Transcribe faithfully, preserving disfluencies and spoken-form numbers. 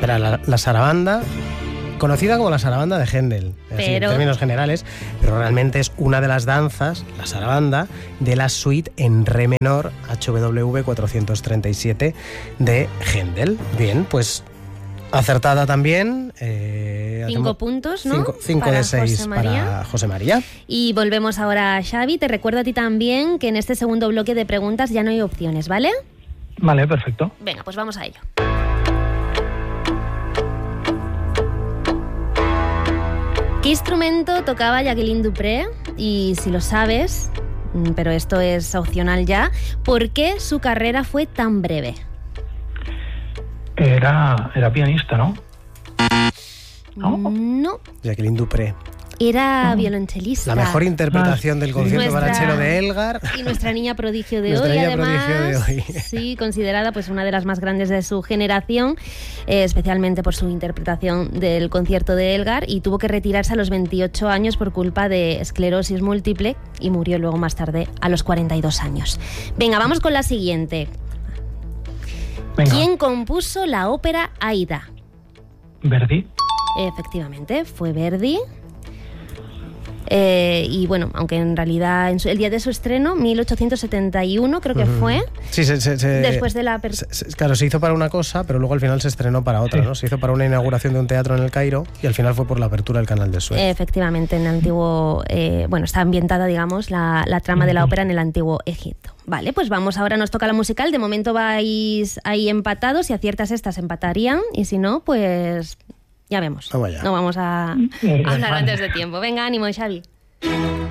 Espera, la, la sarabanda, conocida como la sarabanda de Händel, pero... así, en términos generales, pero realmente es una de las danzas, la sarabanda, de la suite en re menor H W V cuatrocientos treinta y siete de Händel. Bien, pues acertada también. Eh, cinco hacemos puntos, ¿no? Cinco, cinco para de seis José María. para José María. Y volvemos ahora a Xavi. Te recuerdo a ti también que en este segundo bloque de preguntas ya no hay opciones, ¿vale? Vale, perfecto. Venga, pues vamos a ello. ¿Qué instrumento tocaba Jacqueline du Pré? Y si lo sabes, pero esto es opcional ya, ¿por qué su carrera fue tan breve? Era, era pianista, ¿no? No. No. Jacqueline du Pré. Era Ah. violonchelista. La mejor interpretación del concierto Nuestra- barachero de Elgar. Y nuestra niña prodigio de Nuestra hoy, niña además. prodigio de hoy. Sí, considerada pues una de las más grandes de su generación, eh, especialmente por su interpretación del concierto de Elgar, y tuvo que retirarse a los veintiocho años por culpa de esclerosis múltiple y murió luego más tarde a los cuarenta y dos años. Venga, vamos con la siguiente. Venga. ¿Quién compuso la ópera Aida? Verdi. Efectivamente, fue Verdi. Eh, y bueno, aunque en realidad en su, el día de su estreno, mil ochocientos setenta y uno creo que fue, Sí, se, se, se- después de la... per- se- se- claro, se hizo para una cosa, pero luego al final se estrenó para otra, Sí. ¿no? Se hizo para una inauguración de un teatro en el Cairo y al final fue por la apertura del canal de Suez. Efectivamente, en el antiguo... eh, bueno, está ambientada, digamos, la, la trama de la ópera en el antiguo Egipto. Vale, pues vamos, ahora nos toca la musical. De momento vais ahí empatados. Si aciertas estas, empatarían. Y si no, pues... Ya vemos. Vamos allá. No vamos a, Eh, a hablar vale. antes de tiempo. Venga, ánimo, Xavi.